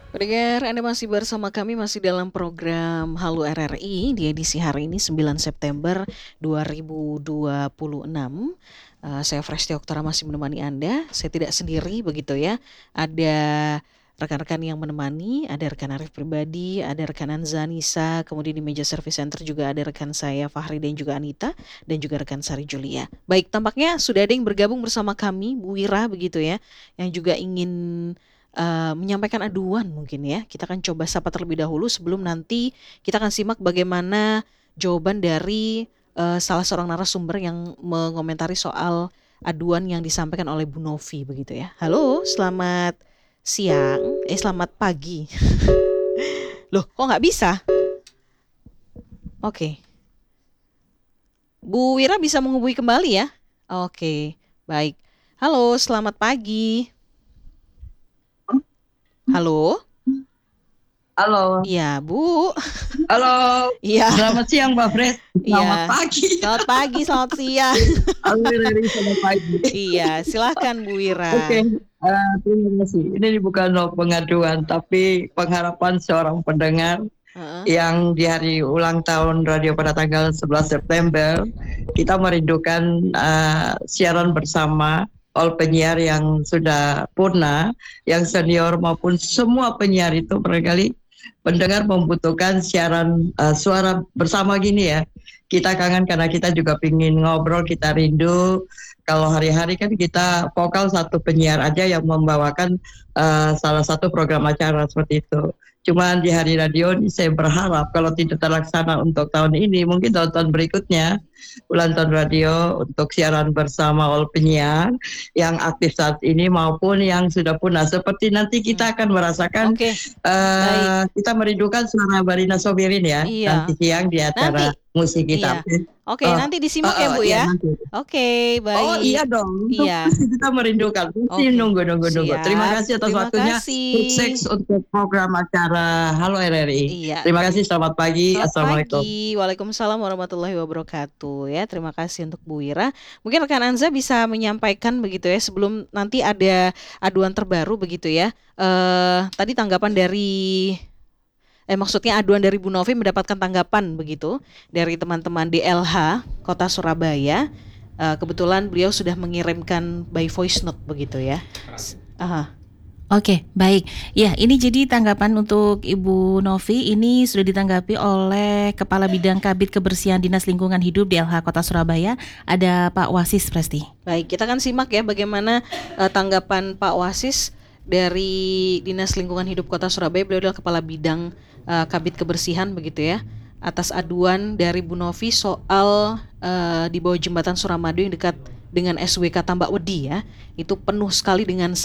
Pendengar, Anda masih bersama kami, masih dalam program Halo RRI di edisi hari ini 9 September 2026. Saya Fresti Oktara masih menemani Anda. Saya tidak sendiri begitu ya. Ada rekan-rekan yang menemani, ada rekan Arif pribadi, ada rekanan Zanisa, kemudian di meja service center juga ada rekan saya Fahri dan juga Anita, dan juga rekan Sari Julia. Baik, tampaknya sudah ada yang bergabung bersama kami, Bu Wira begitu ya, yang juga ingin menyampaikan aduan mungkin ya. Kita akan coba sapa terlebih dahulu sebelum nanti kita akan simak bagaimana jawaban dari salah seorang narasumber yang mengomentari soal aduan yang disampaikan oleh Bu Novi begitu ya. Halo, selamat siang, selamat pagi. Loh, kok nggak bisa? Oke, Bu Wira bisa menghubungi kembali ya? Oke, baik. Halo, selamat pagi. Halo? Halo, Iya, Bu. halo. Iya, Selamat siang, Mbak Fred. Selamat iya. pagi. Selamat pagi, selamat siang. Halo, Riri, selamat pagi. Iya, silahkan Bu Oke, Wira. terima kasih. Ini bukan pengaduan, tapi pengharapan seorang pendengar Heeh. yang di hari ulang tahun radio pada tanggal 11 September, kita merindukan siaran bersama all penyiar yang sudah purna, yang senior maupun semua penyiar itu barangkali pendengar membutuhkan siaran suara bersama gini ya. Kita kangen karena kita juga pingin ngobrol, kita rindu. Kalau hari-hari kan kita vokal satu penyiar aja yang membawakan salah satu program acara seperti itu. Cuman di hari radio ini saya berharap kalau tidak terlaksana untuk tahun ini, mungkin tahun-tahun berikutnya ulang tahun radio untuk siaran bersama all penyiar yang aktif saat ini maupun yang sudah punah. Seperti nanti kita akan merasakan Oke, baik. kita merindukan suara Barina Sobirin ya Iya. nanti siang di acara Nanti, musik kita. iya. Oke, nanti disimak ya Bu Iya ya. nanti. Oke, Oh iya baik. dong, itu Iya. pasti kita merindukan. Pasti Oke, nunggu. Terima siap. kasih atas Terima waktunya. kasih. Sukses untuk program acara Halo RRI. Iya. Terima kasih, selamat pagi. Selamat Assalamualaikum. pagi. Waalaikumsalam warahmatullahi wabarakatuh ya. Terima kasih untuk Bu Wira. Mungkin rekan Anza bisa menyampaikan begitu ya sebelum nanti ada aduan terbaru begitu ya. Tadi tanggapan dari maksudnya aduan dari Bu Novi mendapatkan tanggapan begitu dari teman-teman DLH Kota Surabaya. Kebetulan beliau sudah mengirimkan by voice note begitu ya. Aha. Oke, baik. Ya, ini jadi tanggapan untuk Ibu Novi ini sudah ditanggapi oleh Kepala Bidang Kabid Kebersihan Dinas Lingkungan Hidup DLH Kota Surabaya, ada Pak Wasis Presti. Baik, kita akan simak ya bagaimana tanggapan Pak Wasis dari Dinas Lingkungan Hidup Kota Surabaya. Beliau adalah Kepala Bidang Kabid Kebersihan begitu ya, atas aduan dari Bu Novi soal di bawah jembatan Suramadu yang dekat dengan SWK Tambak Wedi ya, itu penuh sekali dengan